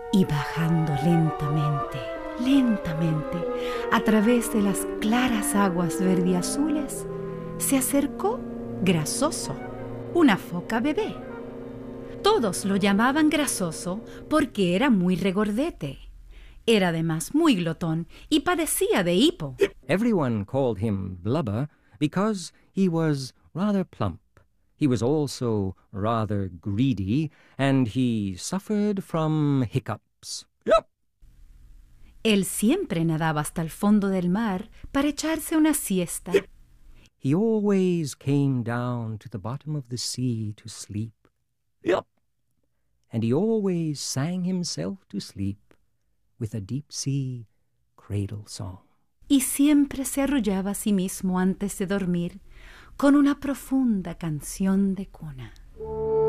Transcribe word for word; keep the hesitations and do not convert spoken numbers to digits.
Y bajando lentamente, lentamente, a través de las claras aguas verdiazules, se acercó Grasoso, una foca bebé. Todos lo llamaban Grasoso porque era muy regordete. Era además muy glotón y padecía de hipo. Everyone called him Blubber because he was rather plump. He was also rather greedy, and he suffered from hiccups. Yep. Él siempre nadaba hasta el fondo del mar para echarse una siesta. He always came down to the bottom of the sea to sleep. Yep. And he always sang himself to sleep with a deep-sea cradle song. Y siempre se arrullaba a sí mismo antes de dormir con una profunda canción de cuna.